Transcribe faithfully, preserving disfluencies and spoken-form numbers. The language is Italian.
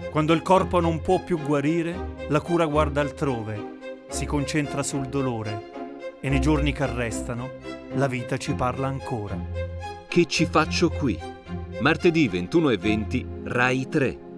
Quando il corpo non può più guarire, la cura guarda altrove, si concentra sul dolore e nei giorni che restano la vita ci parla ancora. Che ci faccio qui? Martedì ventuno e venti, Rai tre.